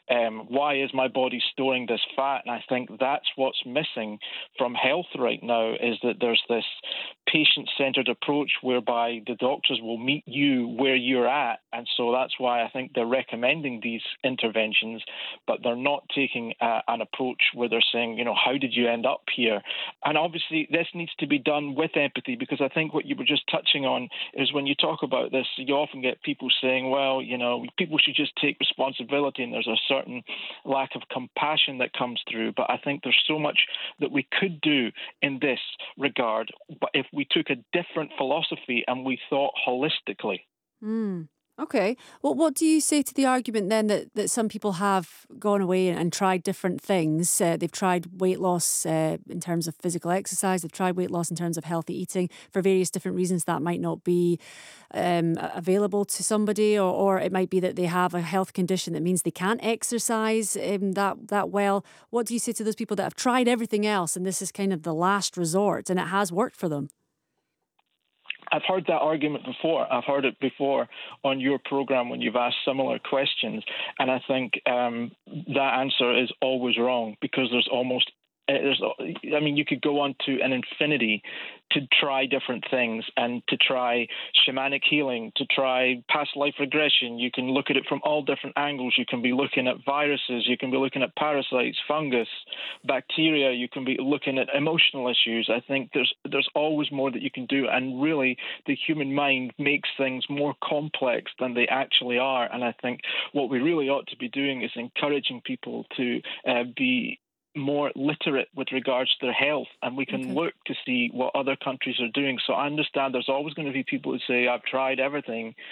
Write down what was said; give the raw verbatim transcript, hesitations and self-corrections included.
Um, why is my body storing this fat? And I think that's what's missing from health right now, is that there's this patient-centered approach whereby the doctors will meet you where you're at. And so that's why I think they're recommending these interventions, but they're not taking uh, an approach where they're saying, you know, how did you end up here? And obviously this needs to be done with empathy, because I think what you were just touching on is when you talk about this, you often get people saying, well, you know, people should just take responsibility, and there's a certain lack of compassion that comes through. But I think there's so much that we could do in this regard, but if we took a different philosophy and we thought holistically. Mm. Okay. Well, what do you say to the argument then that, that some people have gone away and, and tried different things? Uh, they've tried weight loss uh, in terms of physical exercise. They've tried weight loss in terms of healthy eating for various different reasons that might not be um, a- available to somebody, or, or it might be that they have a health condition that means they can't exercise um, that that well. What do you say to those people that have tried everything else and this is kind of the last resort and it has worked for them? I've heard that argument before. I've heard it before on your program when you've asked similar questions. And I think um, that answer is always wrong, because there's almost uh, there's, I mean, you could go on to an infinity to try different things, and to try shamanic healing, to try past life regression. You can look at it from all different angles. You can be looking at viruses. You can be looking at parasites, fungus, bacteria. You can be looking at emotional issues. I think there's there's always more that you can do. And really, the human mind makes things more complex than they actually are. And I think what we really ought to be doing is encouraging people to uh, be more literate with regards to their health, and we can Okay. look to see what other countries are doing. So I understand there's always going to be people who say, I've tried everything,